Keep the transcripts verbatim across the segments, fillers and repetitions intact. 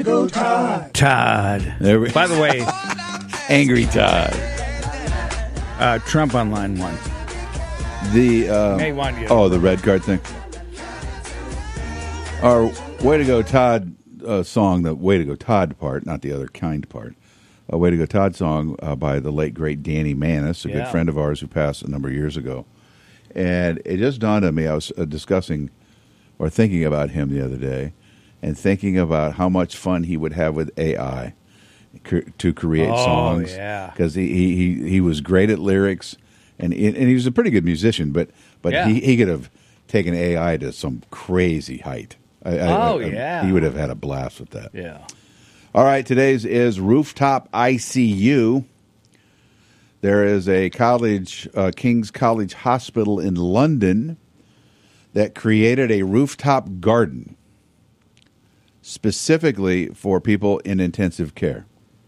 Go Todd. Todd. There we- By the way, Angry Todd. uh, Trump on line one. The uh, May want you. oh, the red card thing. Our Way to Go Todd uh, song, the Way to Go Todd part, not the other kind part. A Way to Go Todd song uh, by the late great Danny Manis, a Yeah. good friend of ours who passed a number of years ago. And it just dawned on me. I was uh, discussing or thinking about him the other day, and thinking about how much fun he would have with A I cr- to create Oh, songs. yeah. Because he, he, he, he was great at lyrics, and and he was a pretty good musician, but but Yeah. he, he could have taken A I to some crazy height. I, I, Oh, I, yeah. He would have had a blast with that. Yeah. All right, today's is Rooftop I C U. There is a college, uh, King's College Hospital in London, that created a rooftop garden specifically for people in intensive care.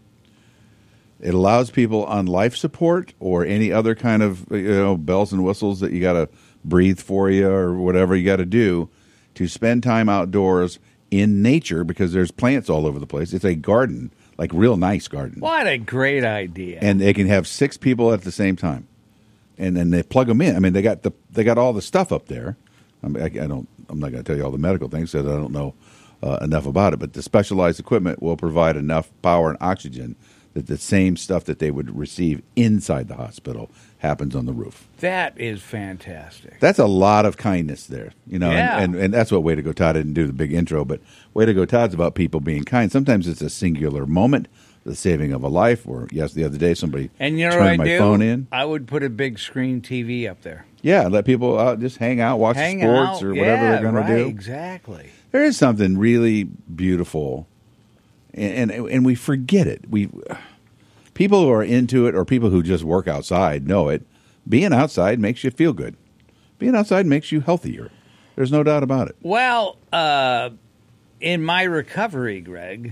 It allows people on life support or any other kind of, you know, bells and whistles that you got to breathe for you or whatever you got to do to spend time outdoors in nature, because there's plants all over the place. It's a garden, like real nice garden. What a great idea. And they can have six people at the same time. And then they plug them in. I mean, they got the they got all the stuff up there. I, mean, I, I don't. I'm not going to tell you all the medical things because I don't know uh, enough about it. But the specialized equipment will provide enough power and oxygen that the same stuff that they would receive inside the hospital happens on the roof. That is fantastic. That's a lot of kindness there, you know. Yeah. And, and and that's what Way to Go Todd didn't do the big intro, but Way to Go Todd's about people being kind. Sometimes it's a singular moment, the saving of a life. Or yes, the other day somebody And you know turned what I my do? phone in. I would put a big screen T V up there. Yeah, let people uh, just hang out, watch Hang sports out. or whatever Yeah, they're going right, to do. Exactly. There is something really beautiful, and, and and we forget it. We people who are into it or people who just work outside know it. Being outside makes you feel good. Being outside makes you healthier. There's no doubt about it. Well, uh, in my recovery, Greg,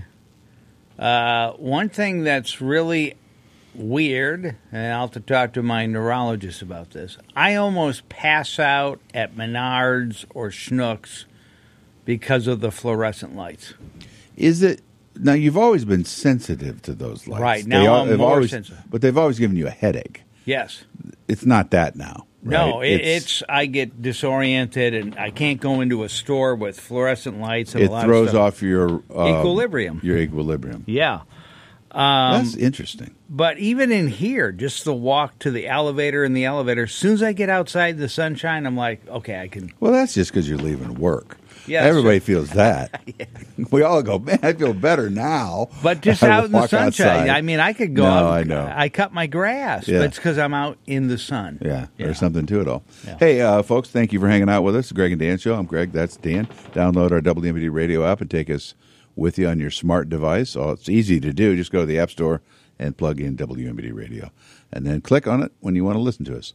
uh, one thing that's really weird, and I'll have to talk to my neurologist about this, I almost pass out at Menards or Schnucks because of the fluorescent lights. Is it now? You've always been sensitive to those lights, Right, They now al- I'm they've more always, sensitive. but they've always given you a headache. Yes. It's not that now. No, right? it, it's, I get disoriented and I can't go into a store with fluorescent lights and it a lot throws of stuff. off your um, Equilibrium. Your equilibrium. Yeah. Um, That's interesting. But even in here, just the walk to the elevator and the elevator, as soon as I get outside the sunshine, I'm like, okay, I can. Well, that's just because you're leaving work. Yeah, that's Everybody true. feels that. We all go, man, I feel better now. But just I out in the walk sunshine. outside. I mean, I could go No, out. I know. I cut my grass, Yeah. but it's because I'm out in the sun. Yeah, Yeah. there's something to it all. Yeah. Hey, uh, folks, thank you for hanging out with us. The Greg and Dan Show. I'm Greg. That's Dan. Download our W M B D radio app and take us with you on your smart device. Oh, it's easy to do. Just go to the App Store and plug in W M B D radio. And then click on it when you want to listen to us.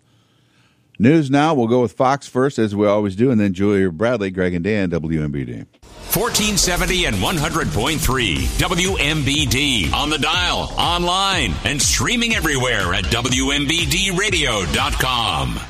News now. We'll go with Fox first, as we always do, and then Julia Bradley, Greg and Dan, W M B D. fourteen seventy and one hundred point three W M B D. On the dial, online, and streaming everywhere at W M B D radio dot com.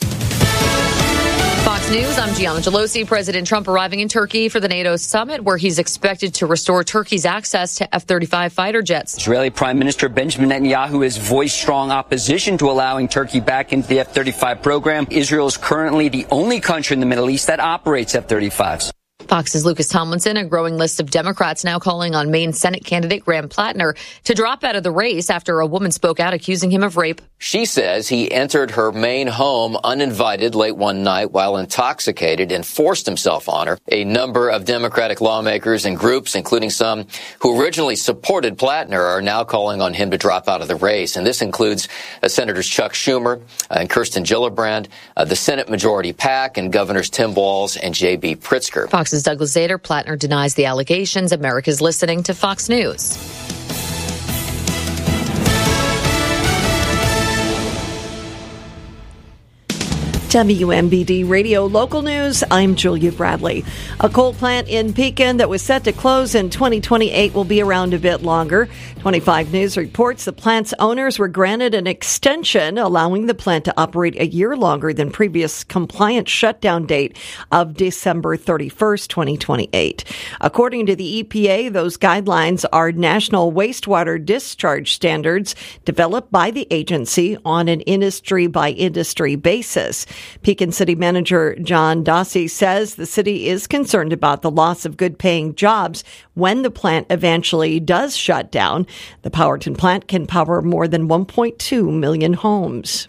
Fox News, I'm Gianna Gelosi. President Trump arriving in Turkey for the NATO summit, where he's expected to restore Turkey's access to F thirty-five fighter jets. Israeli Prime Minister Benjamin Netanyahu has voiced strong opposition to allowing Turkey back into the F thirty-five program. Israel is currently the only country in the Middle East that operates F thirty-fives. Fox's Lucas Tomlinson, a growing list of Democrats now calling on Maine Senate candidate Graham Plattner to drop out of the race after a woman spoke out accusing him of rape. She says he entered her Maine home uninvited late one night while intoxicated and forced himself on her. A number of Democratic lawmakers and groups, including some who originally supported Plattner, are now calling on him to drop out of the race. And this includes uh, Senators Chuck Schumer uh, and Kirsten Gillibrand, uh, the Senate Majority PAC, and Governors Tim Walz and J B Pritzker. Fox's Douglas Zader. Plattner denies the allegations. America's listening to Fox News. W M B D Radio Local News, I'm Julia Bradley. A coal plant in Pekin that was set to close in twenty twenty-eight will be around a bit longer. twenty-five News reports the plant's owners were granted an extension, allowing the plant to operate a year longer than previous compliant shutdown date of December thirty-first, twenty twenty-eight. According to the E P A, those guidelines are national wastewater discharge standards developed by the agency on an industry-by-industry basis. Pekin City Manager John Dossie says the city is concerned about the loss of good-paying jobs when the plant eventually does shut down. The Powerton plant can power more than one point two million homes.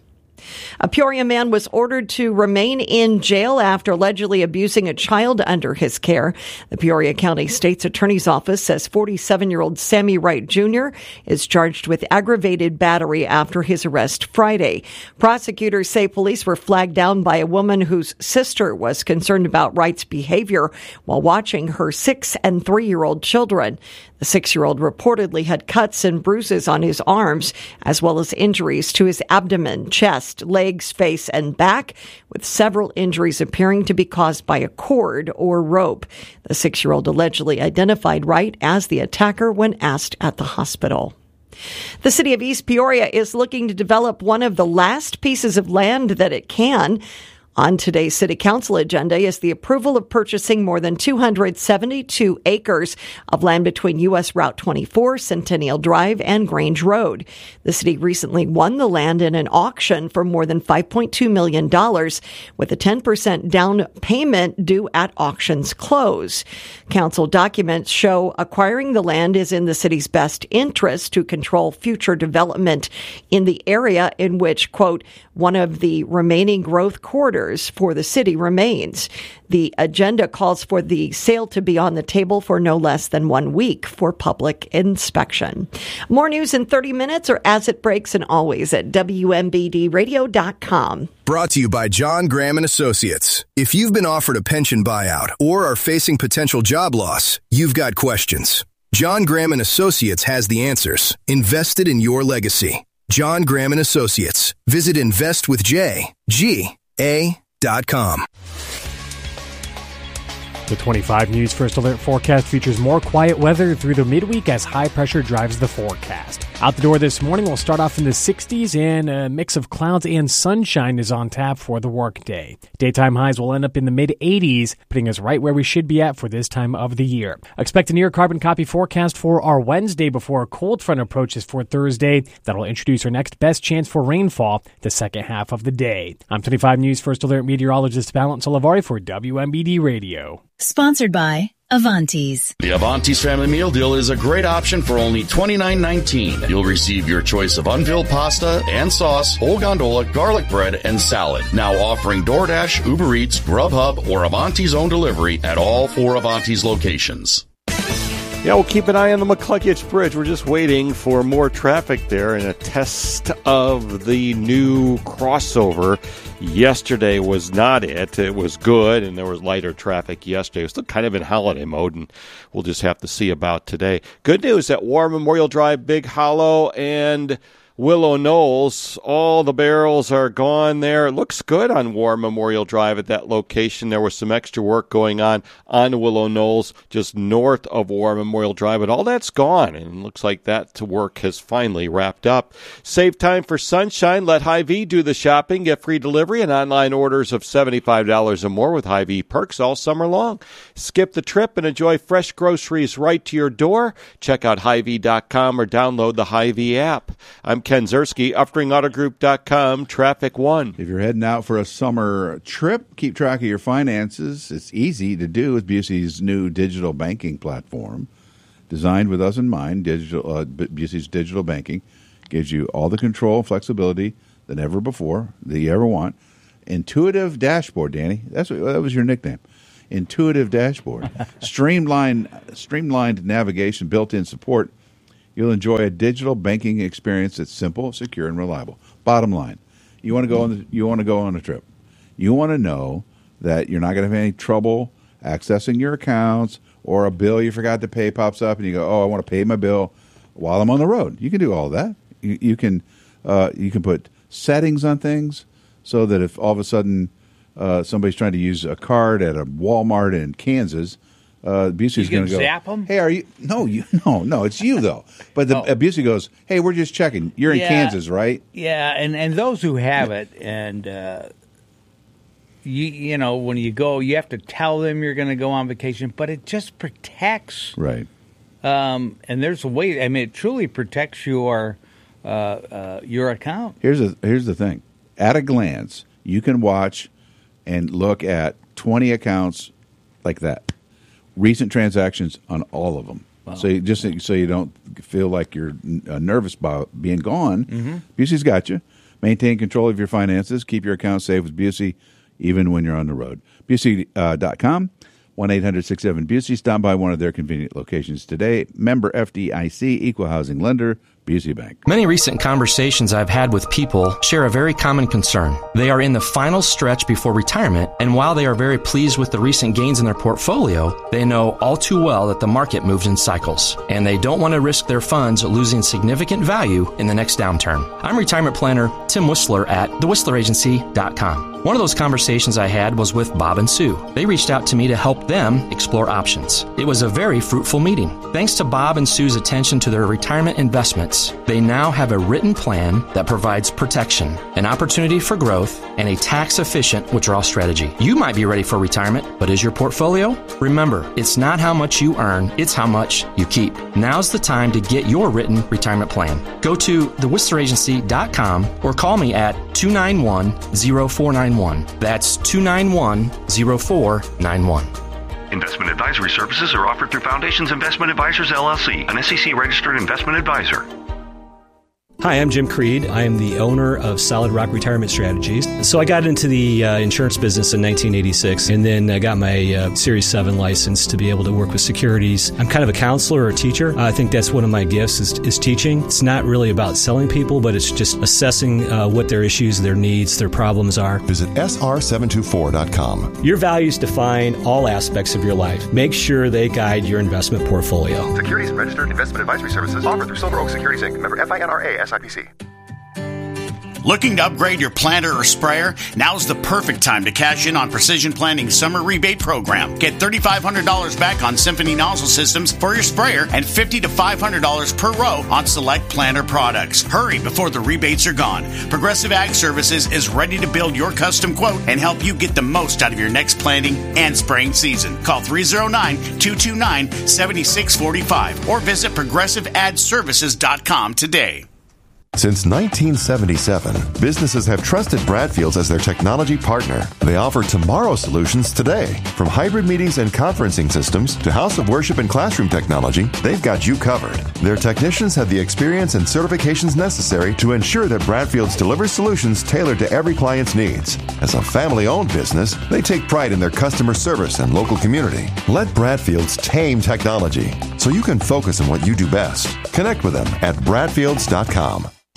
A Peoria man was ordered to remain in jail after allegedly abusing a child under his care. The Peoria County State's Attorney's Office says forty-seven-year-old Sammy Wright Junior is charged with aggravated battery after his arrest Friday. Prosecutors say police were flagged down by a woman whose sister was concerned about Wright's behavior while watching her six- and three-year-old children. The six-year-old reportedly had cuts and bruises on his arms, as well as injuries to his abdomen, chest, legs, face, and back, with several injuries appearing to be caused by a cord or rope. The six-year-old allegedly identified Wright as the attacker when asked at the hospital. The city of East Peoria is looking to develop one of the last pieces of land that it can. On today's City Council agenda is the approval of purchasing more than two hundred seventy-two acres of land between U S Route twenty-four, Centennial Drive, and Grange Road. The city recently won the land in an auction for more than five point two million dollars, with a ten percent down payment due at auction's close. Council documents show acquiring the land is in the city's best interest to control future development in the area in which, quote, one of the remaining growth corridors for the city remains. The agenda calls for the sale to be on the table for no less than one week for public inspection. More news in thirty minutes or as it breaks, and always at W M B D radio dot com. Brought to you by John Graham and Associates. If you've been offered a pension buyout or are facing potential job loss, you've got questions. John Graham and Associates has the answers, invested in your legacy. John Graham and Associates. Visit invest with J G A dot com. The twenty-five News First Alert forecast features more quiet weather through the midweek as high pressure drives the forecast. Out the door this morning, we'll start off in the sixties, and a mix of clouds and sunshine is on tap for the workday. Daytime highs will end up in the mid-eighties, putting us right where we should be at for this time of the year. Expect a near carbon copy forecast for our Wednesday before a cold front approaches for Thursday. That'll introduce our next best chance for rainfall the second half of the day. I'm twenty-five News First Alert meteorologist Valent Olivari for W M B D Radio. Sponsored by Avantis. The Avantis Family Meal Deal is a great option for only twenty-nine nineteen. You'll receive your choice of unfilled pasta and sauce, whole gondola, garlic bread, and salad. Now offering DoorDash, Uber Eats, Grubhub, or Avantis own delivery at all four Avantis locations. Yeah, we'll keep an eye on the McCluggage Bridge. We're just waiting for more traffic there and a test of the new crossover. Yesterday was not it. It was good, and there was lighter traffic yesterday. It was still kind of in holiday mode, and we'll just have to see about today. Good news at War Memorial Drive, Big Hollow, and Willow Knolls. All the barrels are gone there. It looks good on War Memorial Drive at that location. There was some extra work going on on Willow Knolls just north of War Memorial Drive, but all that's gone, and it looks like that work has finally wrapped up. Save time for sunshine. Let Hy-Vee do the shopping. Get free delivery and online orders of seventy-five dollars or more with Hy-Vee perks all summer long. Skip the trip and enjoy fresh groceries right to your door. Check out Hy Vee dot com or download the Hy-Vee app. I'm Ken Zerski, Uftring Auto Group dot com, Traffic One. If you're heading out for a summer trip, keep track of your finances. It's easy to do with Busey's new digital banking platform. Designed with us in mind, digital, uh, Busey's digital banking gives you all the control and flexibility than ever before that you ever want. Intuitive dashboard, Danny. That's what, that was your nickname. Intuitive dashboard. Streamlined, streamlined navigation, built-in support. You'll enjoy a digital banking experience that's simple, secure, and reliable. Bottom line, you want to go on the, you want to go on a trip. You want to know that you're not going to have any trouble accessing your accounts, or a bill you forgot to pay pops up, and you go, "Oh, I want to pay my bill while I'm on the road." You can do all that. You, you can uh, you can put settings on things so that if all of a sudden uh, somebody's trying to use a card at a Walmart in Kansas, uh, Busey's going to go, zap them? hey, are you? No, you, no, no, it's you though. But the oh. Busey goes, hey, we're just checking. You're in yeah, Kansas, right? Yeah, and, and those who have it, and uh, you you know, when you go, you have to tell them you're going to go on vacation, but it just protects. Right. Um, and there's a way. I mean, it truly protects your uh, uh, your account. Here's a here's the thing. At a glance, you can watch and look at twenty accounts like that. Recent transactions on all of them. Wow. So you, just so you don't feel like you're uh, nervous about being gone, mm-hmm. Busey's got you. Maintain control of your finances. Keep your account safe with Busey, even when you're on the road. Busey dot com, one eight hundred six seven Busey. Stop by one of their convenient locations today. Member F D I C, Equal Housing Lender, Busey Bank. Many recent conversations I've had with people share a very common concern. They are in the final stretch before retirement, and while they are very pleased with the recent gains in their portfolio, they know all too well that the market moves in cycles, and they don't want to risk their funds losing significant value in the next downturn. I'm retirement planner Tim Whistler at the whistler agency dot com. One of those conversations I had was with Bob and Sue. They reached out to me to help them explore options. It was a very fruitful meeting. Thanks to Bob and Sue's attention to their retirement investments, they now have a written plan that provides protection, an opportunity for growth, and a tax-efficient withdrawal strategy. You might be ready for retirement, but is your portfolio? Remember, it's not how much you earn, it's how much you keep. Now's the time to get your written retirement plan. Go to the whistler agency dot com or call me at two nine one, zero four nine one. That's two nine one, zero four nine one. Investment advisory services are offered through Foundations Investment Advisors, L L C, an S E C-registered investment advisor. Hi, I'm Jim Creed. I am the owner of Solid Rock Retirement Strategies. So I got into the uh, insurance business in nineteen eighty-six, and then I got my uh, Series seven license to be able to work with securities. I'm kind of a counselor or a teacher. I think that's one of my gifts is, is teaching. It's not really about selling people, but it's just assessing uh, what their issues, their needs, their problems are. Visit S R seven two four dot com. Your values define all aspects of your life. Make sure they guide your investment portfolio. Securities and registered investment advisory services offered through Silver Oak Securities, Incorporated. Member F I N R A S I P C. Looking to upgrade your planter or sprayer? Now's the perfect time to cash in on Precision Planting's summer rebate program. Get three thousand five hundred dollars back on Symphony nozzle systems for your sprayer and fifty to five hundred dollars per row on select planter products. Hurry before the rebates are gone. Progressive Ag Services is ready to build your custom quote and help you get the most out of your next planting and spraying season. Call three oh nine, two two nine, seven six four five or visit progressive ad services dot com today. Since nineteen seventy-seven, businesses have trusted Bradfields as their technology partner. They offer tomorrow solutions today. From hybrid meetings and conferencing systems to house of worship and classroom technology, they've got you covered. Their technicians have the experience and certifications necessary to ensure that Bradfields delivers solutions tailored to every client's needs. As a family-owned business, they take pride in their customer service and local community. Let Bradfields tame technology so you can focus on what you do best. Connect with them at bradfields dot com.